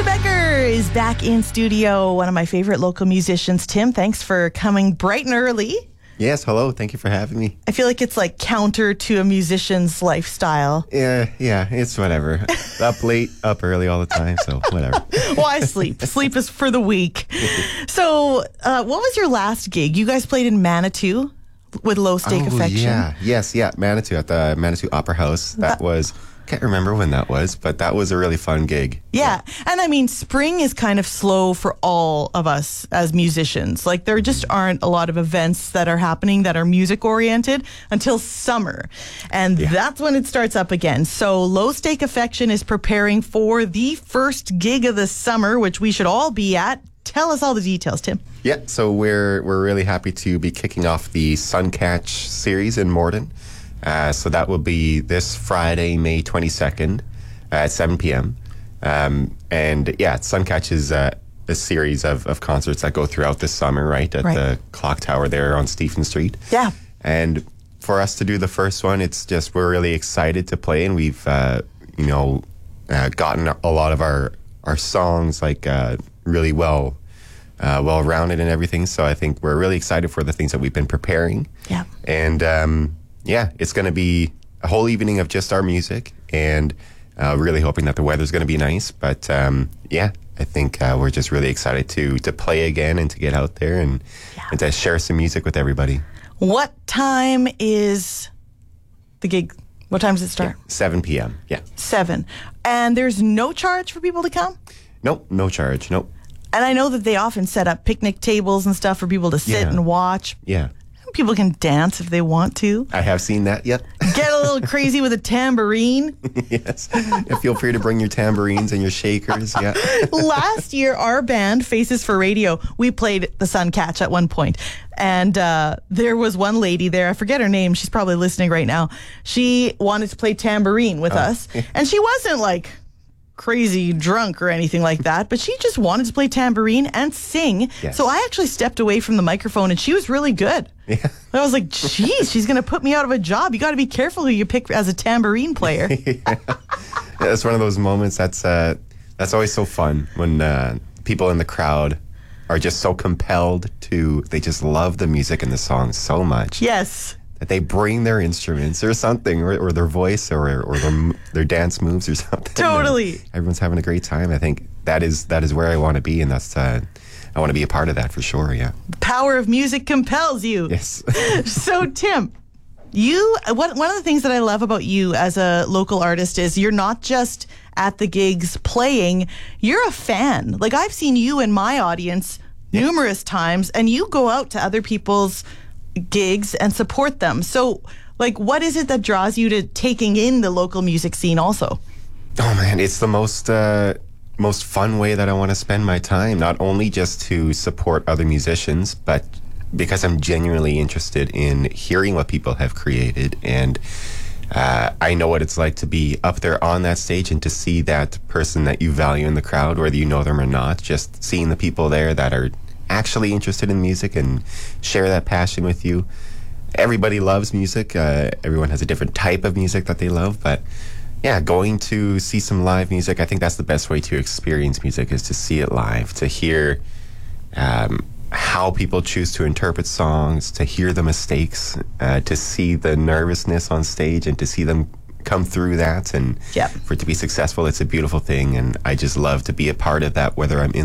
Becker is back in studio, one of my favorite local musicians. Tim, thanks for coming bright and early. Yes, hello. Thank you for having me. I feel like it's like counter to a musician's lifestyle. Yeah, it's whatever. Up late, up early all the time, so whatever. Why sleep? Sleep is for the weak. So, what was your last gig? You guys played in Manitou with Low Stake Affection. Manitou at the Manitou Opera House. That was... Can't remember when that was, but that was a really fun gig. Yeah. And I mean, spring is kind of slow for all of us as musicians. Like, there just aren't a lot of events that are happening that are music oriented until summer. And that's when it starts up again. So Low Stake Affection is preparing for the first gig of the summer, which we should all be at. Tell us all the details, Tim. Yeah, so we're really happy to be kicking off the Suncatch series in Morden. So that will be this Friday, May 22nd at 7 p.m. Suncatch is a series of concerts that go throughout the summer, right, at the Clock Tower there on Stephen Street. Yeah. And for us to do the first one, it's just we're really excited to play, and we've, gotten a lot of our songs really well-rounded and everything. So I think we're really excited for the things that we've been preparing. Yeah. And it's going to be a whole evening of just our music, and really hoping that the weather's going to be nice. But I think we're just really excited to play again and to get out there and to share some music with everybody. What time is the gig? What time does it start? 7 p.m. 7. And there's no charge for people to come? Nope, no charge, nope. And I know that they often set up picnic tables and stuff for people to sit and watch. Yeah. People can dance if they want to. I have seen that, yep. Get a little crazy with a tambourine. Yes. And feel free to bring your tambourines and your shakers, yeah. Last year, our band, Faces for Radio, we played the Suncatch at one point. And there was one lady there, I forget her name, she's probably listening right now. She wanted to play tambourine with us. And she wasn't like crazy drunk or anything like that, but she just wanted to play tambourine and sing. Yes. So I actually stepped away from the microphone, and she was really good. Yeah. I was like, geez, she's going to put me out of a job. You got to be careful who you pick as a tambourine player. It's one of those moments that's always so fun when people in the crowd are just so compelled they just love the music and the song so much. Yes. That they bring their instruments or something, or their voice, or their dance moves or something. Totally. Everyone's having a great time. I think that is where I want to be, and that's I want to be a part of that for sure. Yeah. The power of music compels you. Yes. So Tim, one of the things that I love about you as a local artist is you're not just at the gigs playing. You're a fan. Like, I've seen you in my audience numerous times, and you go out to other people's gigs and support them. So, like, what is it that draws you to taking in the local music scene also? Oh man, it's the most fun way that I want to spend my time, not only just to support other musicians, but because I'm genuinely interested in hearing what people have created. And I know what it's like to be up there on that stage and to see that person that you value in the crowd, whether you know them or not, just seeing the people there that are actually interested in music and share that passion with you. Everybody loves music. Everyone has a different type of music that they love, but going to see some live music, I think that's the best way to experience music, is to see it live, to hear how people choose to interpret songs, to hear the mistakes, to see the nervousness on stage and to see them come through that, and for it to be successful. It's a beautiful thing, and I just love to be a part of that, whether I'm in